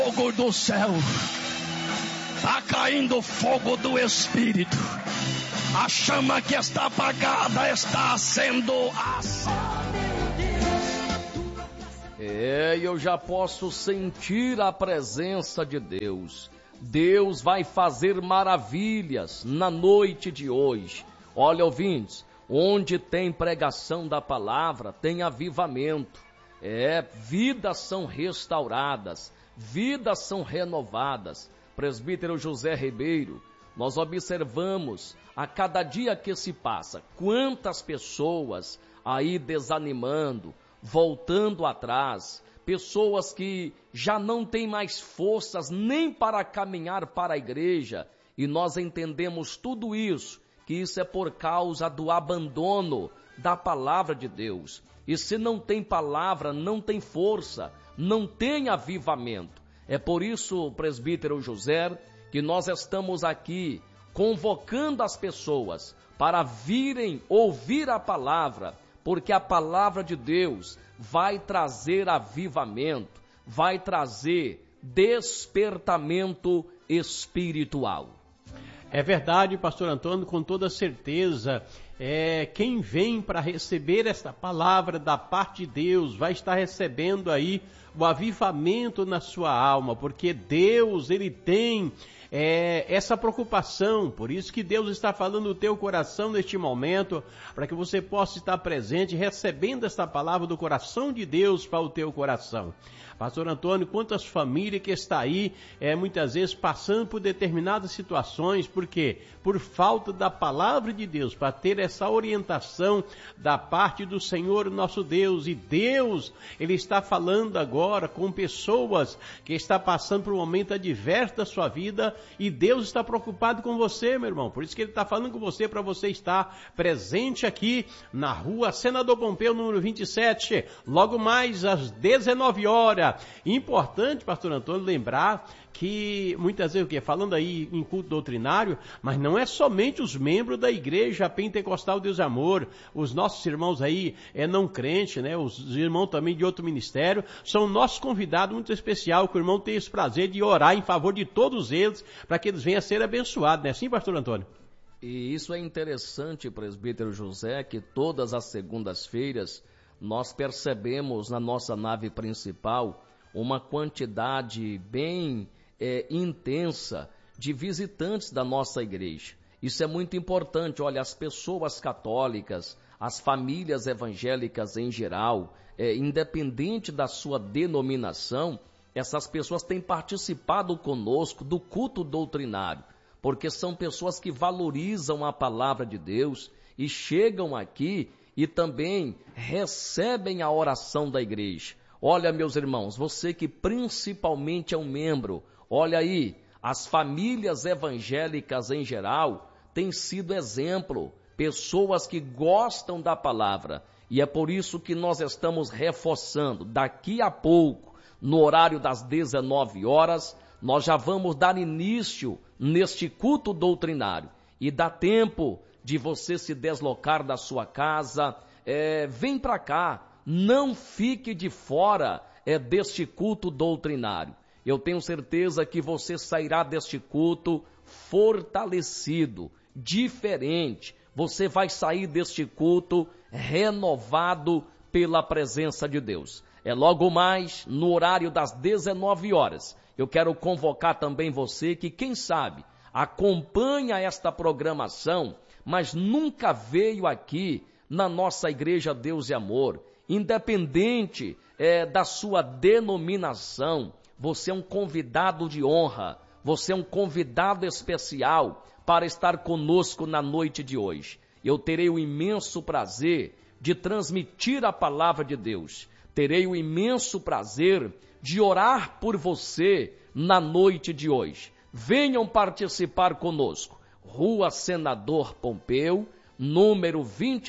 Fogo do céu, está caindo fogo do Espírito. A chama que está apagada está sendo eu já posso sentir a presença de Deus. Deus vai fazer maravilhas na noite de hoje. Olha, ouvintes, onde tem pregação da palavra, tem avivamento. Vidas são restauradas, vidas são renovadas. Presbítero José Ribeiro, nós observamos a cada dia que se passa, quantas pessoas aí desanimando, voltando atrás, pessoas que já não têm mais forças nem para caminhar para a igreja, e nós entendemos tudo isso, que isso é por causa do abandono da palavra de Deus. E se não tem palavra, não tem força, não tem avivamento. É por isso, presbítero José, que nós estamos aqui convocando as pessoas para virem ouvir a palavra, porque a palavra de Deus vai trazer avivamento, vai trazer despertamento espiritual. É verdade, pastor Antônio, com toda certeza. Quem vem para receber esta palavra da parte de Deus vai estar recebendo aí o avivamento na sua alma, porque Deus, Ele tem essa preocupação, por isso que Deus está falando no teu coração neste momento, para que você possa estar presente, recebendo esta palavra do coração de Deus para o teu coração. Pastor Antônio, quantas famílias que está aí, muitas vezes passando por determinadas situações, por quê? Por falta da palavra de Deus, para ter essa orientação da parte do Senhor nosso Deus, e Deus, Ele está falando agora com pessoas que estão passando por um momento adverso da sua vida, e Deus está preocupado com você, meu irmão, por isso que Ele está falando com você, para você estar presente aqui na rua Senador Pompeu, número 27, logo mais às 19 horas. Importante, pastor Antônio, lembrar que muitas vezes, falando aí em culto doutrinário, mas não é somente os membros da igreja pentecostal Deus e Amor, os nossos irmãos aí não crentes, né, os irmãos também de outro ministério, são nossos convidados muito especial, que o irmão tem esse prazer de orar em favor de todos eles, para que eles venham a ser abençoados, né? Sim, pastor Antônio? E isso é interessante, presbítero José, que todas as segundas-feiras nós percebemos na nossa nave principal uma quantidade bem intensa de visitantes da nossa igreja. Isso é muito importante. Olha, as pessoas católicas, as famílias evangélicas em geral, independente da sua denominação, essas pessoas têm participado conosco do culto doutrinário, porque são pessoas que valorizam a palavra de Deus e chegam aqui e também recebem a oração da igreja. Olha, meus irmãos, você que principalmente é um membro, olha aí, as famílias evangélicas em geral têm sido exemplo, pessoas que gostam da palavra, e é por isso que nós estamos reforçando. Daqui a pouco, no horário das 19 horas, nós já vamos dar início neste culto doutrinário, e dá tempo de você se deslocar da sua casa, vem para cá, não fique de fora deste culto doutrinário. Eu tenho certeza que você sairá deste culto fortalecido, diferente. Você vai sair deste culto renovado pela presença de Deus. Logo mais, no horário das 19 horas, eu quero convocar também você que, quem sabe, acompanha esta programação, mas nunca veio aqui na nossa igreja Deus e Amor. Independente da sua denominação, você é um convidado de honra, você é um convidado especial para estar conosco na noite de hoje. Eu terei o imenso prazer de transmitir a palavra de Deus, terei o imenso prazer de orar por você na noite de hoje. Venham participar conosco. Rua Senador Pompeu, número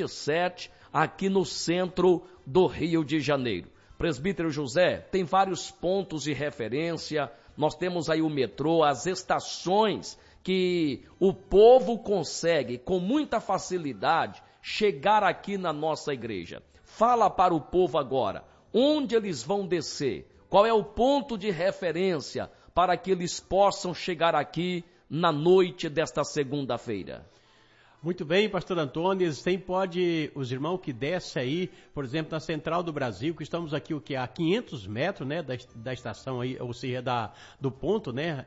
27, aqui no centro do Rio de Janeiro. Presbítero José, tem vários pontos de referência, nós temos aí o metrô, as estações que o povo consegue com muita facilidade chegar aqui na nossa igreja. Fala para o povo agora, onde eles vão descer, Qual é o ponto de referência para que eles possam chegar aqui na noite desta segunda-feira? Muito bem, pastor Antônio, os irmãos que descem aí, por exemplo, na Central do Brasil, que estamos aqui a 500 metros, né, da estação aí, ou seja, do ponto, né,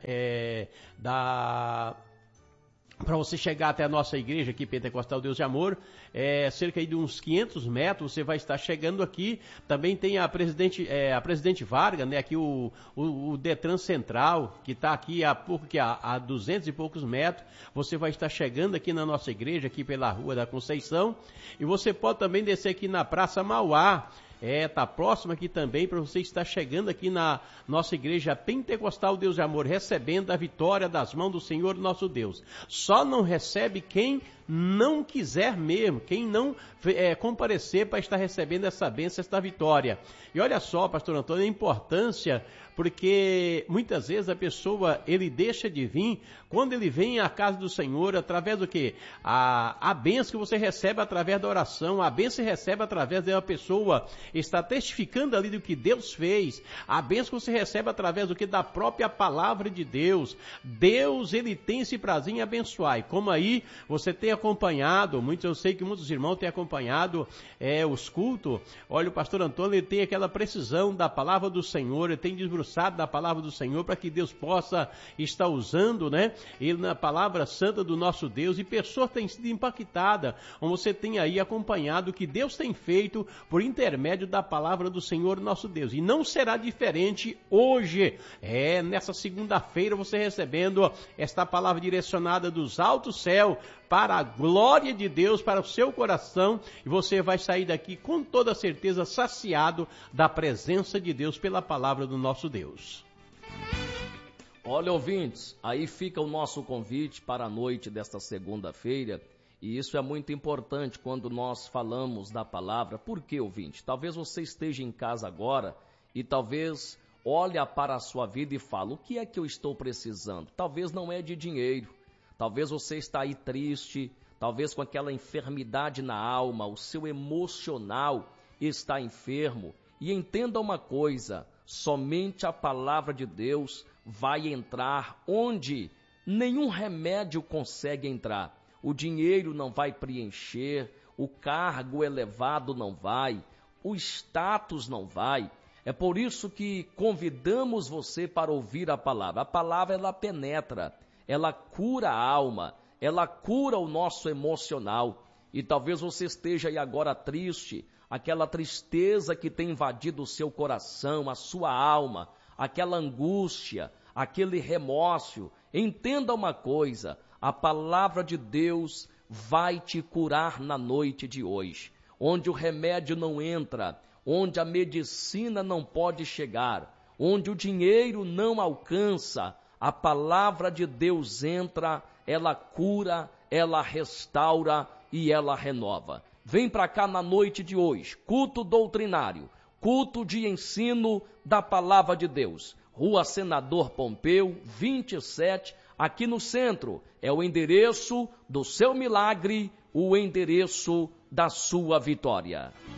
para você chegar até a nossa igreja aqui, Pentecostal Deus de Amor, cerca aí de uns 500 metros, você vai estar chegando aqui. Também tem a Presidente Vargas, né, aqui o Detran Central, que está aqui a 200 e poucos metros. Você vai estar chegando aqui na nossa igreja, aqui pela Rua da Conceição. E você pode também descer aqui na Praça Mauá. Tá próximo aqui também para você estar chegando aqui na nossa igreja Pentecostal Deus de Amor, recebendo a vitória das mãos do Senhor nosso Deus. Só não recebe quem não quiser mesmo, quem não comparecer para estar recebendo essa bênção, esta vitória. E olha só, pastor Antônio, a importância, porque muitas vezes a pessoa, ele deixa de vir, quando ele vem à casa do Senhor, através do quê? A bênção que você recebe através da oração, a bênção que recebe através de uma pessoa está testificando ali do que Deus fez, a bênção que você recebe através do que? Da própria palavra de Deus. Deus, ele tem esse prazer em abençoar, e como aí você tem acompanhado, eu sei que muitos irmãos têm acompanhado os cultos. Olha, o pastor Antônio, ele tem aquela precisão da palavra do Senhor, ele tem desbruçado da palavra do Senhor para que Deus possa estar usando, né, ele na palavra santa do nosso Deus, e pessoas têm sido impactadas, como você tem aí acompanhado o que Deus tem feito por intermédio da palavra do Senhor nosso Deus. E não será diferente hoje, nessa segunda-feira, você recebendo esta palavra direcionada dos altos céus, para a glória de Deus, para o seu coração, e você vai sair daqui com toda certeza saciado da presença de Deus pela palavra do nosso Deus. Olha, ouvintes, aí fica o nosso convite para a noite desta segunda-feira, e isso é muito importante quando nós falamos da palavra. Por quê, ouvinte? Talvez você esteja em casa agora e talvez olhe para a sua vida e fale: o que é que eu estou precisando? Talvez não é de dinheiro. Talvez você está aí triste, talvez com aquela enfermidade na alma, o seu emocional está enfermo. E entenda uma coisa, somente a palavra de Deus vai entrar onde nenhum remédio consegue entrar. O dinheiro não vai preencher, o cargo elevado não vai, o status não vai. É por isso que convidamos você para ouvir a palavra. A palavra, ela penetra. Ela cura a alma, ela cura o nosso emocional. E talvez você esteja aí agora triste, aquela tristeza que tem invadido o seu coração, a sua alma, aquela angústia, aquele remorso. Entenda uma coisa, a palavra de Deus vai te curar na noite de hoje, onde o remédio não entra, onde a medicina não pode chegar, onde o dinheiro não alcança. A palavra de Deus entra, ela cura, ela restaura e ela renova. Vem para cá na noite de hoje, culto doutrinário, culto de ensino da palavra de Deus. Rua Senador Pompeu, 27, aqui no centro. É o endereço do seu milagre, o endereço da sua vitória.